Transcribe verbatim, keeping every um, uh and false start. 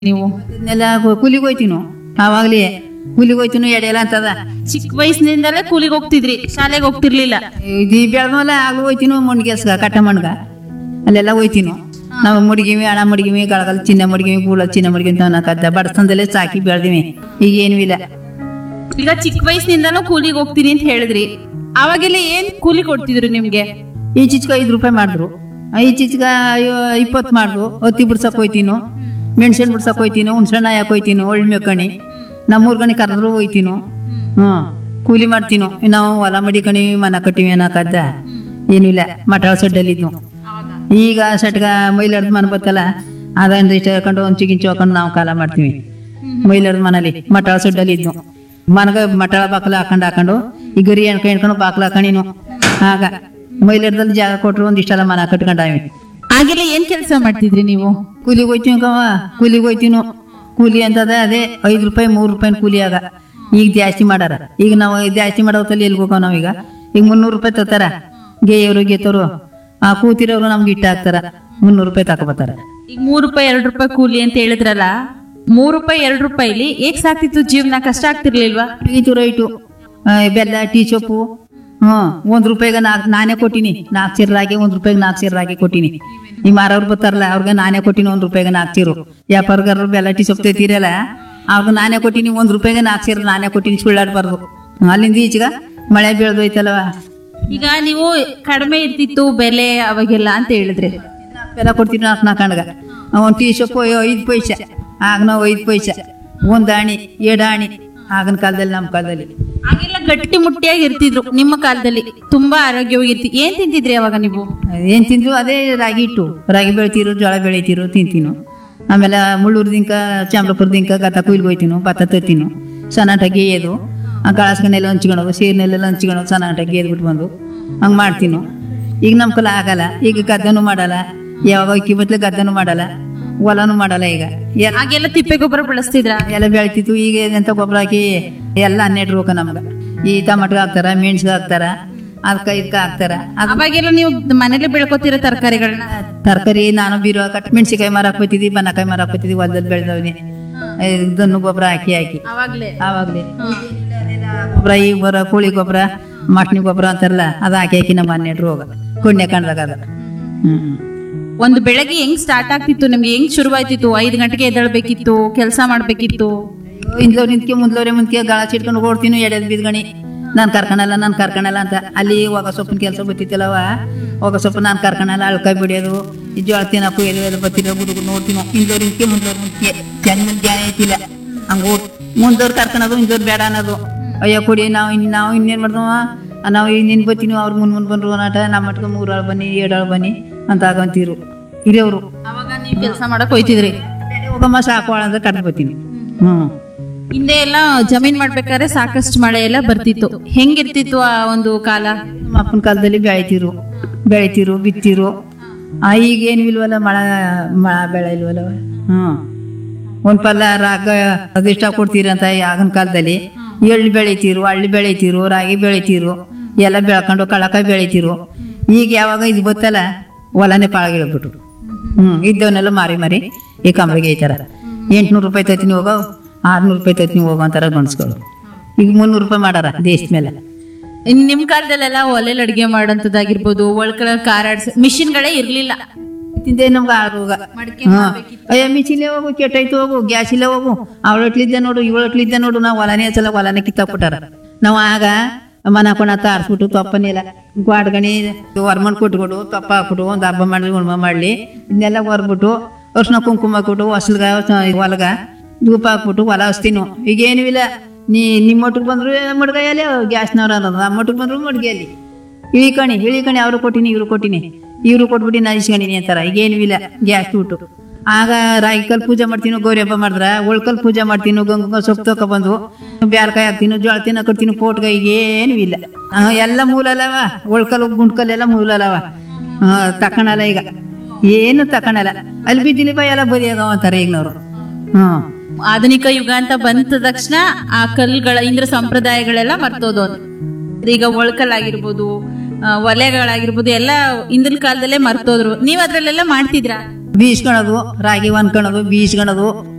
ನೀವು ಎಲ್ಲ ಕೂಲಿಗೆ ಹೋಯ್ತೀನು ಆವಾಗ್ಲೇ ಕೂಲಿಗೆ ಹೋಯ್ತೀನು ಎಡೆಯಲ್ಲ ಅಂತದ. ಚಿಕ್ಕ ವಯಸ್ಸಿನಿಂದಲೇ ಕೂಲಿಗೆ ಹೋಗ್ತಿದ್ರಿ, ಶಾಲೆಗೆ ಹೋಗ್ತಿರ್ಲಿಲ್ಲ? ಇದು ಬೆಳೆದ್ಮೇಲೆ ಆಗ್ಲೂ ಹೋಯ್ತೀನು ಮಣ್ಗೆಸ್ಗ ಕಟ್ಟ ಮಣ್ಗ ಅಲ್ಲೆಲ್ಲ ಹೋಯ್ತೀನು. ನಾವು ಮುಡಿಗಿವಿ ಹಣ ಮುಡಿಗಿವಿ ಗಳಗಲ್ ಚಿನ್ನ ಮುಡಿಗಿವಿ ಗೂಳ ಚಿನ್ನ ಮುಡಿಗಿ ಅಂತ ಅನ್ನಕದ್ದ ಬಡತನದಲ್ಲೇ ಸಾಕಿ ಬೆಳೆದಿವಿ. ಈಗ ಏನೂ ಇಲ್ಲ. ಈಗ ಚಿಕ್ಕ ವಯಸ್ಸಿನಿಂದನೂ ಕೂಲಿಗೆ ಹೋಗ್ತೀನಿ ಅಂತ ಹೇಳಿದ್ರಿ, ಅವಾಗೆಲ್ಲ ಏನ್ ಕೂಲಿ ಕೊಡ್ತಿದ್ರು ನಿಮ್ಗೆ? ಈಚೀಚೆಗೆ ಐದು ರೂಪಾಯಿ ಮಾಡಿದ್ರು, ಈಚೀಚೆಗೆ ಇಪ್ಪತ್ತು ಮಾಡಿದ್ರು. ಹತ್ತಿ ಬಿಡ್ಸಕ್ ಹೋಯ್ತೀನು, ಮೆಣಸಿನ ಬಿಡ್ಸಕ್ ಹೋಯ್ತೀನು, ಹುಣ್ಸೆಣ್ಣ ಹಾಕ್ ಹೋಯ್ತೀನು, ಒಳ್ಳೆ ಮೇಕಣಿ ನಮ್ಮೂರ್ ಗಣಿ ಕರೆದ್ರು ಹೋಯ್ತೀನು. ಹ್ಮ್ ಕೂಲಿ ಮಾಡ್ತೀನು. ನಾವು ಹೊಲ ಮಡಿಕಣಿ ಮನ ಕಟ್ಟಿವಿ ಅನ್ನಕದ್ದ ಏನೂ ಇಲ್ಲ. ಮಟಾಳ ಸಡ್ಡಲ್ಲಿದ್ನು. ಈಗ ಸಟ್ಗ ಮೈಲಾರ್ದ ಮನೆ ಬತ್ತಲ್ಲ ಅದನ್ನ ಇಷ್ಟ ಹಾಕೊಂಡು ಒಂಚು ಗಿಂಚು ಹಾಕೊಂಡು ನಾವು ಕಾಲ ಮಾಡ್ತೀವಿ. ಮೈಲಾರ್ದ ಮನೇಲಿ ಮಟಾಳ ಸಡ್ಡಲ್ಲಿ ಇದ್ನು. ಮನಗ ಮಟಾಳ ಬಾಕಲ ಹಾಕೊಂಡು ಹಾಕೊಂಡು ಈ ಗರಿ ಎಣ್ಕ ಎಣ್ಕೊಂಡು ಬಾಕಲ ಹಾಕೊಂಡಿನು. ಆಗ ಮೈಲಾರದಲ್ಲಿ ಜಾಗ ಕೊಟ್ಟರು ಒಂದಿಷ್ಟೆಲ್ಲ ಮನ ಕಟ್ಕೊಂಡಾವಿ. ಆಗೆಲ್ಲ ಏನ್ ಕೆಲಸ ಮಾಡ್ತಿದ್ರಿ ನೀವು? ಕೂಲಿಗೆ ಹೋಯ್ತೀವಿ ಕವ ಕೂಲಿಗೆ ಹೋಯ್ತೀನು. ಕೂಲಿ ಅಂತದ ಅದೇ ಐದು ರೂಪಾಯಿ ಮೂರು ರೂಪಾಯಿ ಕೂಲಿ ಆಗ. ಈಗ ಜಾಸ್ತಿ ಮಾಡಾರ. ಈಗ ನಾವು ಜಾಸ್ತಿ ಮಾಡೋತಲ್ಲಿ ಎಲ್ಗೆ ಹೋಗೋ ನಾವೀಗ. ಈಗ ಮುನ್ನೂರು ರೂಪಾಯಿ ತತ್ತಾರ ಗೇಯವರು ಗೇತವರು. ಆ ಕೂತಿರೋರು ನಮ್ಗೆ ಇಟ್ಟ ಹಾಕ್ತಾರ, ಮುನ್ನೂರು ರೂಪಾಯಿ ತಕೊಬತ್ತಾರ. ಈಗ ಮೂರ್ ರೂಪಾಯಿ ಎರಡ್ ರೂಪಾಯಿ ಕೂಲಿ ಅಂತ ಹೇಳಿದ್ರಲ್ಲ, ಮೂರ್ ರೂಪಾಯಿ ಎರಡ್ ರೂಪಾಯಿಲಿ ಹೇಗ್ ಸಾಕ್ತಿತ್ತು ಜೀವನ? ಕಷ್ಟ ಆಗ್ತಿರ್ಲಿಲ್ವಾ? ಇದು ರೈಟು ಬೆಲ್ಲ ಟೀ ಸೊಪ್ಪು. ಹ್ಮ್ ಒಂದ್ ರೂಪಾಯಿಗೆ ನಾಲ್ಕು ನಾನೇ ಕೊಟ್ಟಿನಿ. ನಾಲ್ಕು ಚೀರ ರಾಗಿ ಒಂದ್ ರೂಪಾಯಿಗೆ ನಾಲ್ಕು ಚೀರ ರಾಗಿ ಕೊಟ್ಟಿನಿ. ಈ ಮಾರವ್ರು ಬರ್ತಾರಲ್ಲ ಅವ್ರಿಗೆ ನಾನೇ ಕೊಟ್ಟಿನಿ ಒಂದ್ ರೂಪಾಯಿಗೆ ನಾಲ್ಕು ಚೀರು. ವ್ಯಾಪಾರಗಾರರು ಬೆಲ್ಲ ಟೀ ಸೊಪ್ಪು ತೆತ್ತೀರಲ್ಲ ಅವ್ರಿಗೆ ನಾನೇ ಕೊಟ್ಟಿನಿ ಒಂದ್ ರೂಪಾಯಿಗೆ ನಾಲ್ಕು ಚೀರ ನಾನೇ ಕೊಟ್ಟಿನಿ. ಸುಳ್ಳಾಡ್ಬಾರ್ದು. ಅಲ್ಲಿಂದ ಈಚೆಗ ಮಳೆ ಬೀಳ್ದೋಯ್ತಲ್ವ. ಈಗ ನೀವು ಕಡಿಮೆ ಇರ್ತಿತ್ತು ಬೆಲೆ ಅವಾಗೆಲ್ಲ ಅಂತ ಹೇಳಿದ್ರಿ. ಬೆಲ್ಲ ಕೊಡ್ತೀನಿ ನಾಲ್ಕು ನಾಲ್ಕು ಕಣ್ಗ. ಒಂದ್ ಟೀ ಸೊಪ್ಪು ಐದು ಪೈಸೆ, ಆಗ ನಾವು ಐದು ಪೈಸೆ. ಒಂದ್ ಆಣಿ ಎರಡು ಆಣಿ ಆಗಿನ ಕಾಲದಲ್ಲಿ ನಮ್ಮ ಕಾಲದಲ್ಲಿ. ಆಗೆಲ್ಲ ಗಟ್ಟಿ ಮುಟ್ಟಿಯಾಗಿ ಇರ್ತಿದ್ರು. ನಿಮ್ಮ ಕಾಲದಲ್ಲಿ ತುಂಬಾ ಆರೋಗ್ಯವಾಗಿರ್ತಿ. ಏನ್ ತಿಂತಿದ್ರಿ ಅವಾಗ ನೀವು? ಏನ್ ತಿಂದ್ರು ಅದೇ ರಾಗಿ ಇಟ್ಟು ರಾಗಿ ಬೆಳಿತೀರು, ಜೋಳ ಬೆಳಿತೀರು, ತಿಂತೀನು. ಆಮೇಲೆ ಮುಳ್ಳೂರು ದಿಂಕ ಚಾಮರಾಪುರ ದಿಂಕ ಗತ ಕುಯ್ಲಿಗೆ ಹೋಯ್ತೀನು, ಭತ್ತ ತತ್ತೀನು. ಸನಾಟಾಗಿ ಏದು ಆ ಗಾಳಸ್ಗನೆಲ್ಲ ಹಂಚ್ಕೊಳೋದು, ಸೀರೆನೆಲ್ಲ ಹಂಚ್ಕೊಳೋದು, ಸನಾಟಾಗಿ ಏದ್ಬಿಟ್ಟು ಬಂದು ಹಂಗೆ ಮಾಡ್ತೀನು. ಈಗ ನಮ್ಮ ಕಲ ಆಗಲ್ಲ. ಈಗ ಗದ್ದನೂ ಮಾಡಲ್ಲ, ಯಾವಾಗ ಇಕ್ಕಿ ಬತ್ಲೆ ಗದ್ದನೂ ಮಾಡಲ್ಲ, ಹೊಲನೂ ಮಾಡಲ್ಲ. ಈಗ ಆಗೆಲ್ಲ ತಿಪ್ಪೆ ಗೊಬ್ಬರ ಬಳಸ್ತಿದ್ರ? ಎಲ್ಲ ಬೆಳಿತಿತ್ತು. ಈಗ ಎಂತ ಗೊಬ್ಬರ ಹಾಕಿ ಎಲ್ಲ ಹನ್ನೆರಡು ರೋಗ ನಮ್ಗೆ. ಈ ಟಮಾಟೊ ಹಾಕ್ತಾರ, ಮೆಣಸಿಗೆ ಹಾಕ್ತಾರ, ಅದಕ್ಕ ಇದಕ್ಕ ಹಾಕ್ತಾರ. ಅವಾಗೆಲ್ಲ ನೀವು ಮನೇಲಿ ಬೆಳ್ಕೊತಿರೋ ತರಕಾರಿಗಳನ್ನ? ತರಕಾರಿ ನಾನು ಬೀರೋ ಕಟ್ ಮೆಣಸಿಕಾಯಿ ಮರ ಹಾಕ್ಬೋತಿದ್ವಿ, ಬನ್ನಕಾಯಿ ಮರ ಹಾಕ್ಬೋತಿದ್ವಿ. ಹೊಲದಲ್ಲಿ ಬೆಳೆದವನಿ ಇದನ್ನು ಗೊಬ್ಬರ ಹಾಕಿ ಹಾಕಿ ಅವಾಗ್ಲೇ ಆವಾಗ್ಲೇ ಗೊಬ್ಬರ ಈ ಗೊಬ್ಬರ ಕೋಳಿ ಗೊಬ್ಬರ ಮಟ್ನಿ ಗೊಬ್ಬರ ಅಂತಾರಲ್ಲ ಅದು ಹಾಕಿ ಹಾಕಿ ನಮ್ಮ ಹನ್ನೆರಡು ರೋಗ ಕುಣ್ಯ ಕಂಡಾಗ ಅದ. ಹ್ಮ್ ಒಂದು ಬೆಳಗ್ಗೆ ಹೆಂಗ್ ಸ್ಟಾರ್ಟ್ ಆಗ್ತಿತ್ತು ನಿಮ್ಗೆ? ಹೆಂಗ್ ಶುರುವಾಯ್ತಿತ್ತು? ಐದು ಗಂಟೆಗೆ ಎದ್ದೇಳ್ಬೇಕಿತ್ತು, ಕೆಲಸ ಮಾಡ್ಬೇಕಿತ್ತು? ಇಂದ್ಲವ್ರು ನಿಂತ್ಕೆ ಮುಂದ್ಲವ್ರೆ ಮುಂದ್ಕೆ ಗಾಳ ಚಿಟ್ಕೊಂಡು ಓಡ್ತೀನಿ ಎಡೆದ್ ಬಿದ್ಗಣಿ. ನಾನು ಕರ್ಕಣಲ್ಲ ನಾನು ಕರ್ಕಣಲ್ಲ ಅಂತ. ಅಲ್ಲಿ ಹೋಗ ಸೊಪ್ಪಿನ ಕೆಲಸ ಬತ್ತಿತ್ತಲ್ಲವ, ಹೋಗ ಸೊಪ್ಪು ನಾನು ಕರ್ಕಣಲ್ಲ. ಅಳ್ಕಾಯಿ ಬಿಡಿಯೋದು, ಈ ಜೋಳ ತಿನ್ನಪ್ಪು ಎಲ್ಲಿ ಎಲ್ಲ ಬತ್ತಿರೋ ಗುಡುಗು ನೋಡ್ತೀನೋ. ಇಂದವ್ರು ನಿಂತ್ಕೆ ಮುಂದ್ಲವ್ರು ಮುಂದ್ಕೆ ಜನ ಜ್ಞಾನ ಐತಿಲ್ಲ. ಹಂಗ ಓಡ್ ಮುಂದವ್ರು ಕರ್ಕಣದು, ಇಂದವ್ರು ಬೇಡ ಅನ್ನೋದು. ಅಯ್ಯೋ ಕೊಡಿ ನಾವು ಇನ್ ನಾವು ಇನ್ನೇನು ಮಾಡ್ದವ, ನಾವು ಇನ್ನೇನು ಬತ್ತೀನಿ ಅವ್ರು ಮುಂದ್ ಮುಂದೆ ಬಂದ್ರು ನಾಟ ನಮ್ಮ ಮಟ್ಗೆ ಮೂರಾಳು ಬನ್ನಿ ಏಳಾಳು ಬನ್ನಿ ಅಂತ ಆಗಂತೀರು ಹಿರಿಯವರು. ಅವಾಗ ನೀವು ಕೆಲಸ ಮಾಡಕ್ ಹೋಯ್ತಿದ್ರಿ? ಹೋಗಮ್ಮ ಸಾಕು ಅಂತ ಕಟ್ಟ ಬತ್ತೀನಿ. ಹ್ಮ್ ಹಿಂದೆ ಎಲ್ಲ ಜಮೀನ್ ಮಾಡ್ಬೇಕಾದ್ರೆ ಸಾಕಷ್ಟು ಮಳೆ ಎಲ್ಲ ಬರ್ತಿತ್ತು. ಹೆಂಗಿರ್ತಿತ್ತು ಆ ಒಂದು ಕಾಲ? ನಮ್ಮ ಅಪ್ಪನ ಕಾಲದಲ್ಲಿ ಬೆಳಿತಿರು ಬೆಳಿತಿರು ಬಿತ್ತಿರು. ಆ ಈಗೇನು ಇಲ್ವಲ್ಲ, ಮಳೆ ಮಳೆ ಬೆಳೆ ಇಲ್ವಲ್ಲ. ಹ್ಮ್ ಒಂದ್ ಪಲ್ಲ ರಾಗ ಅದಿಷ್ಟ ಕೊಡ್ತೀರಂತ ಆಗಿನ ಕಾಲದಲ್ಲಿ. ಎಳ್ಳು ಬೆಳಿತಿರು, ಹಳ್ಳಿ ಬೆಳಿತಿರು, ರಾಗಿ ಬೆಳಿತಿರು, ಎಲ್ಲ ಬೆಳ್ಕೊಂಡು ಕಳಕಾಯಿ ಬೆಳಿತಿರು. ಈಗ ಯಾವಾಗ ಇದು ಗೊತ್ತಲ್ಲ ಹೊಲನೇ ಪಾಳಗಿಳ್ಬಿಟ್ರು. ಹ್ಮ್ ಇದ್ದವನ್ನೆಲ್ಲ ಮಾರಿ ಮಾರಿ ಈ ಕಮರಿಗೆ ಐತಾರ. ಎಂಟ್ನೂರು ರೂಪಾಯಿ ತತ್ತೀನಿ ಹೋಗೋ, ಆರ್ನೂರು ರೂಪಾಯಿ ತತ್ತೀನಿ ಹೋಗೋ ಅಂತಾರ ಗಣಸ್ಗಳು. ಈಗ ಮುನ್ನೂರು ರೂಪಾಯಿ ಮಾಡಾರ ದೇಶದ ಮೇಲೆ. ಇನ್ ನಿಮ್ ಕಾಲದಲ್ಲೆಲ್ಲ ಒಲೆಲ್ ಅಡ್ಗೆ ಮಾಡೋಂಥದ್ದಾಗಿರ್ಬೋದು, ಒಳ್ಕಳ ಕಾರಾಡ್ಸ ಮಿಷಿನ್ಗಳೇ ಇರ್ಲಿಲ್ಲ. ತಿಂದೆ ನಮ್ಗೆ ಆರೋಗ. ಅಯ್ಯ ಮಿಚಿಲೆ ಹೋಗು, ಕೆಟ್ಟೈತು ಹೋಗು, ಗ್ಯಾಸ್ ಇಲ್ಲ ಹೋಗು, ಅವಳು ಹೊಟ್ಲಿದ್ದೆ ನೋಡು ಇವಳು ಹೊಟ್ಲಿದ್ದೆ ನೋಡು. ನಾವು ಹೊಲನೇ ಹಚ್ಚಲ್ಲ, ಹೊಲನೇ ಕಿತ್ತಾಕ್ಬಿಟ್ಟಾರ. ನಾವು ಆಗ ಮನ ಹಾಕೊಂಡ ತಾರ್ಸ್ಬಿಟ್ಟು ತೊಪ್ಪನೆಲ್ಲ ಗ್ವಾಡ್ಗಣಿ ಹೊರ್ಮಣ್ ಕೊಟ್ಕೊಡು, ತೊಪ್ಪ ಹಾಕ್ಬಿಟ್ಟು ಒಂದು ಹಬ್ಬ ಮಾಡ್ಲಿ ಉಣ್ಮ ಮಾಡ್ಲಿ ಇದನ್ನೆಲ್ಲ ಹೊರ್ಬಿಟ್ಟು ಅರ್ಶಿನ ಕುಂಕುಮ ಹಾಕ್ಬಿಟ್ಟು ಹೊಸಲ್ಗ ಹೊಲಗ ಧೂಪ ಹಾಕ್ಬಿಟ್ಟು ಹೊಲ ಹಚ್ತೀನು. ಈಗೇನು ಇಲ್ಲ. ನೀ ನಿಮ್ಮ ಒಟ್ಟಿಗೆ ಬಂದ್ರು ಮಡ್ಗಾಯಲ್ಲಿ ಗ್ಯಾಸ್ನವ್ರು ಅನ್ನೋದು, ನಮ್ಮ ಒಟ್ಟಿಗೆ ಬಂದ್ರು ಮಡ್ಗೆಯಲ್ಲಿ ಇಳಿಕಣಿ ಇಳಿಕಣಿ ಅವ್ರು ಕೊಟ್ಟಿನಿ ಇವ್ರು ಕೊಟ್ಟಿನಿ ಇವ್ರು ಕೊಟ್ಬಿಟ್ಟು ನಾ ಇಸ್ಕೊಂಡಿನಿ ಅಂತಾರ. ಈಗೇನು ಇಲ್ಲ ಗ್ಯಾಸ್ ಬಿಟ್ಟು. ಆಗ ರಾಗಿ ಕಲ್ ಪೂಜೆ ಮಾಡ್ತೀನೋ, ಗೌರಿ ಹಬ್ಬ ಮಾಡಿದ್ರ ಒಳ್ಕಲ್ ಪೂಜೆ ಮಾಡ್ತೀನೋ, ಗಂಗ ಸೊಪ್ಪು ತಗೊಬಂದು ಬ್ಯಾರ್ಕಾಯಿ ಹಾಕ್ತೀನೋ, ಜೋಳ ತಿನ್ನ ಕಟ್ತೀನಿ ಪೋಟ್ಗ. ಈಗೇನು ಇಲ್ಲ. ಎಲ್ಲ ಮೂಲ ಅಲ್ಲವ, ಒಳ್ಕಲ್ ಗುಂಡ್ಕಲ್ಲೆಲ್ಲ ಮೂಲ ಅಲ್ಲವ. ತಕಣಲ್ಲ ಈಗ ಏನು ತಕಣಲ್ಲ. ಅಲ್ಲಿ ಬಿದ್ದಿಲಿ ಬಾ ಎಲ್ಲ ಬದಿಯಾಗವ ಅಂತಾರೆ ಈಗಿನವ್ರು. ಹ್ಮ್ ಆಧುನಿಕ ಯುಗ ಅಂತ ಬಂದ ತಕ್ಷಣ ಆ ಕಲ್ಗಳ ಇಂದ್ರ ಸಂಪ್ರದಾಯಗಳೆಲ್ಲ ಮರ್ತೋದು. ಈಗ ಒಳ್ಕಲ್ ಆಗಿರ್ಬೋದು, ಒಲೆಗಳಾಗಿರ್ಬೋದು ಎಲ್ಲ ಹಿಂದಿನ ಕಾಲದಲ್ಲೇ ಮರ್ತೋದ್ರು. ನೀವ್ ಅದ್ರಲ್ಲೆಲ್ಲ ಮಾಡ್ತಿದ್ರಾ? ಬೀಸ್ಕೊಳೋದು, ರಾಗಿ ಒನ್ಕೊಳೋದು, ಬೀಸ್ಕೊಳೋದು,